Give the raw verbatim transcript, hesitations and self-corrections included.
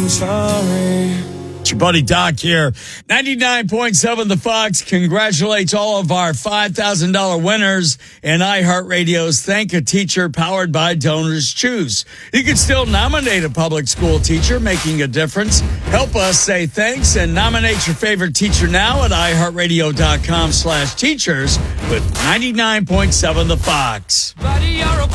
I'm sorry. It's your buddy Doc here. ninety-nine point seven The Fox congratulates all of our five thousand dollars winners in iHeartRadio's Thank a Teacher powered by Donors Choose. You can still nominate a public school teacher making a difference. Help us say thanks and nominate your favorite teacher now at iHeartRadio.com slash teachers with ninety-nine point seven The Fox. Buddy, you're a